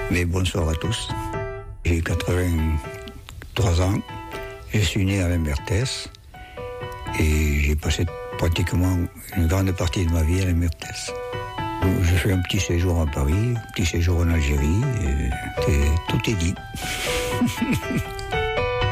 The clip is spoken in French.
Mais bonsoir à tous. J'ai 83 ans. Je suis né à Lembertès et j'ai passé pratiquement une grande partie de ma vie à Lembertès. Je fais un petit séjour à Paris, un petit séjour en Algérie, et tout est dit.